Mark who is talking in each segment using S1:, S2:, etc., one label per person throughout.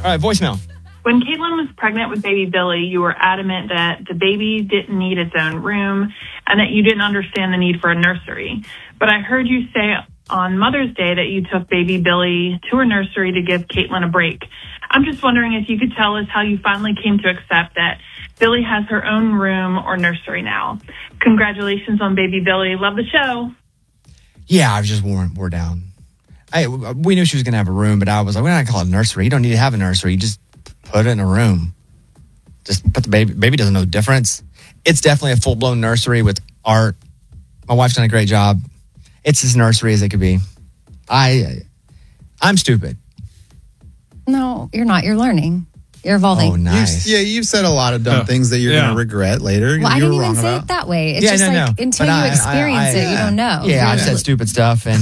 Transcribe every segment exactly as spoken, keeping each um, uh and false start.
S1: All right, voicemail.
S2: When Caitlin was pregnant with baby Billy, you were adamant that the baby didn't need its own room and that you didn't understand the need for a nursery. But I heard you say on Mother's Day that you took baby Billy to her nursery to give Caitlin a break. I'm just wondering if you could tell us how you finally came to accept that Billy has her own room or nursery now. Congratulations on baby Billy. Love the show.
S1: Yeah, I was just wore, wore down. I, we knew she was going to have a room, but I was like, we're not going to call it a nursery. You don't need to have a nursery. You just put it in a room. Just put the baby. Baby doesn't know the difference. It's definitely a full-blown nursery with art. My wife's done a great job. It's as nursery as it could be. I, I'm stupid.
S3: No, you're not. You're learning. You're evolving.
S1: Oh, nice.
S4: You, yeah, you've said a lot of dumb
S5: Oh,
S4: things that you're
S5: yeah.
S4: going to regret later.
S3: Well, I
S4: you
S3: didn't
S4: were
S3: even
S4: wrong
S3: say
S4: about.
S3: it that way. It's
S1: Yeah,
S3: just
S1: no,
S3: like
S1: no.
S3: until
S1: But
S3: you
S1: I-
S3: experience
S1: I- I-
S3: it, you don't know.
S1: Yeah, I've
S3: You're-
S1: said stupid stuff, and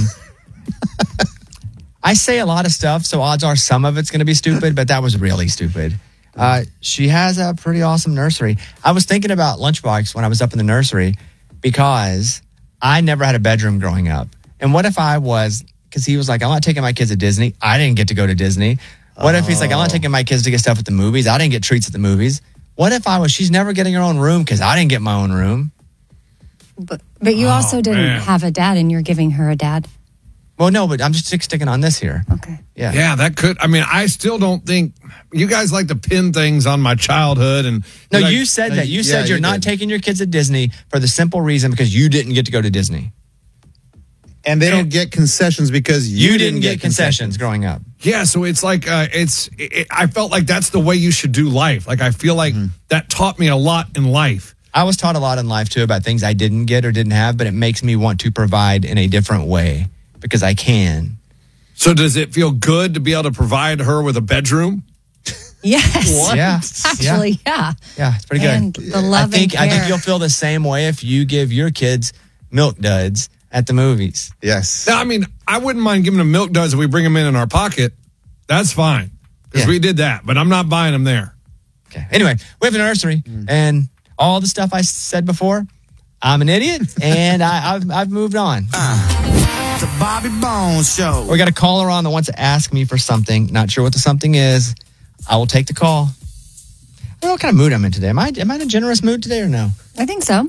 S1: I say a lot of stuff, so odds are some of it's going to be stupid, but that was really stupid. Uh, she has a pretty awesome nursery. I was thinking about Lunchbox when I was up in the nursery because I never had a bedroom growing up. And what if I was, because he was like, I'm not taking my kids to Disney. I didn't get to go to Disney. What if he's like, I'm not taking my kids to get stuff at the movies. I didn't get treats at the movies. What if I was, she's never getting her own room because I didn't get my own room.
S3: But, but you
S5: Oh,
S3: also didn't
S5: man.
S3: have a dad and you're giving her a dad.
S1: Well, no, but I'm just stick- sticking on this here.
S3: Okay.
S1: Yeah.
S5: Yeah, that could. I mean, I still don't think you guys like to pin things on my childhood. And
S1: No,
S5: like,
S1: you said that. You
S4: yeah,
S1: said you're
S4: you
S1: not
S4: did.
S1: taking your kids to Disney for the simple reason because you didn't get to go to Disney.
S4: And they don't get concessions because you,
S1: You, didn't, get, concessions growing up.
S5: Yeah, so it's like uh, it's. It, I felt like that's the way you should do life. Like I feel like
S1: Mm-hmm.
S5: that taught me a lot in life.
S1: I was taught a lot in life too about things I didn't get or didn't have, but it makes me want to provide in a different way because I can.
S5: So does it feel good to be able to provide her with a bedroom?
S3: Yes.
S1: Yeah.
S3: Actually, yeah.
S1: Yeah, it's pretty good.
S3: And the love
S1: I think
S3: and
S1: I think
S3: care.
S1: you'll feel the same way if you give your kids milk duds at the movies.
S4: Yes.
S5: Now, I mean, I wouldn't mind giving them milk duds if we bring them in in our pocket. That's fine because
S1: Yeah.
S5: we did that, but I'm not buying them there.
S1: Okay. Anyway, we have a nursery, and all the stuff I said before, I'm an idiot, and I, I've I've moved on.
S6: The Bobby Bones Show.
S1: We got a caller on that wants to ask me for something. Not sure what the something is. I will take the call. I don't know what kind of mood I'm in today. Am I am I in a generous mood today or no?
S3: I think so.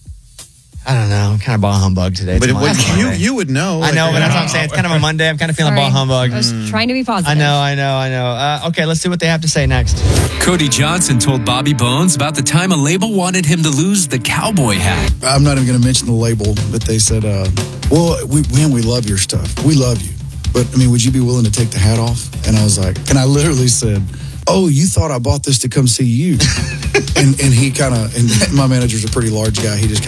S1: I don't know. I'm kind of bah humbug today. It's
S4: But
S1: a
S4: it would,
S1: Monday.
S4: you you would know.
S1: I know,
S4: like,
S1: but that's
S4: uh,
S1: what I'm saying. It's kind of a Monday. I'm kind of feeling
S3: Sorry.
S1: bah humbug.
S3: I was trying to be positive.
S1: I know, I know, I know. Uh, okay, let's see what they have to say next.
S7: Cody Johnson told Bobby Bones about the time a label wanted him to lose the cowboy hat.
S6: I'm not even going to mention the label, but they said, uh, well, we, man, we love your stuff. We love you. But, I mean, would you be willing to take the hat off? And I was like, and I literally said, oh, you thought I bought this to come see you. and, and he kind of, and my manager's a pretty large guy. He just